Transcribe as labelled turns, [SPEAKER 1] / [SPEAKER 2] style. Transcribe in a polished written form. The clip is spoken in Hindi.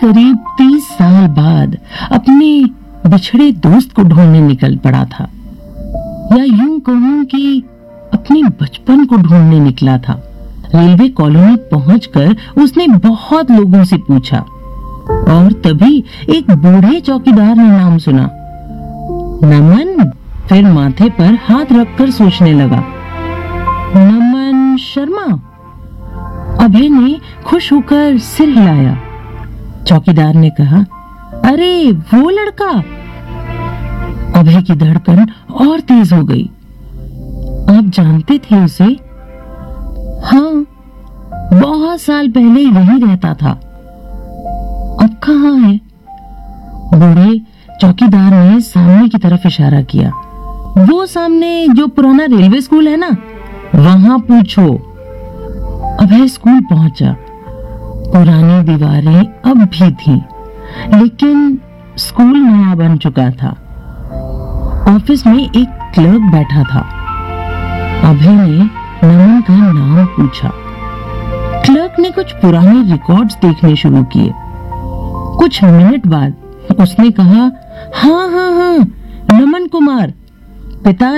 [SPEAKER 1] करीब 30 साल बाद अपने बिछड़े दोस्त को ढूंढने निकल पड़ा था, या यूं कहूं कि अपने बचपन को ढूंढने निकला था। रेलवे कॉलोनी पहुंचकर उसने बहुत लोगों से पूछा और तभी एक बूढ़े चौकीदार ने नाम सुना, नमन। फिर माथे पर हाथ रखकर सोचने लगा, नमन शर्मा। अभय ने खुश होकर सिर हिलाया। चौकीदार ने कहा, अरे वो लड़का। अभय की धड़कन और तेज हो गई। आप जानते थे उसे? हाँ, बहुत साल पहले यहीं रहता था। अब कहाँ है? बूढ़े चौकीदार ने सामने की तरफ इशारा किया। वो सामने जो पुराना रेलवे स्कूल है ना, वहां पूछो। अभय स्कूल पहुंचा। पुरानी दीवारें अब भी थीं, लेकिन स्कूल नया बन चुका था। ऑफिस में एक क्लर्क बैठा था। अभय ने नमन का नाम पूछा। क्लर्क ने कुछ पुराने रिकॉर्ड्स देखने शुरू किए। कुछ मिनट बाद उसने कहा, हाँ हाँ हाँ, नमन कुमार, पिता